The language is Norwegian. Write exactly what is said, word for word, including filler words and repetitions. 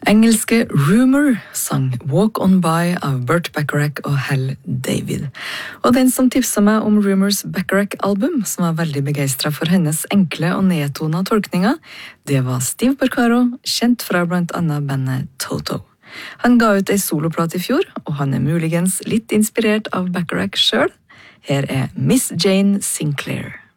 Engelske Rumour sang Walk On By av Burt Bacharach og Hal David. Og den som tipset meg om Rumours Bacharach-album, som var veldig begeistret for hennes enkle og nedtonede tolkninger, det var Steve Porcaro, kjent fra blant annet bandet Toto. Han ga ut en soloplat i fjor, og han er muligens litt inspirert av Bacharach selv. Her er Miss Jane Sinclair.